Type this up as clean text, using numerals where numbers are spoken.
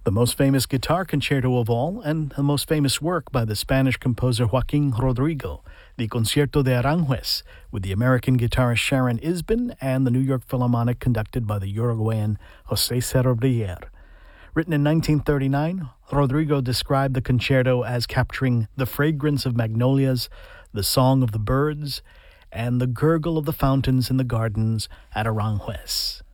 The most famous guitar concerto of all, and the most famous work by the Spanish composer Joaquín Rodrigo, the Concierto de Aranjuez, with the American guitarist Sharon Isbin and the New York Philharmonic conducted by the Uruguayan José Serradiller. Written in 1939, Rodrigo described the concerto as capturing the fragrance of magnolias, the song of the birds, and the gurgle of the fountains in the gardens at Aranjuez.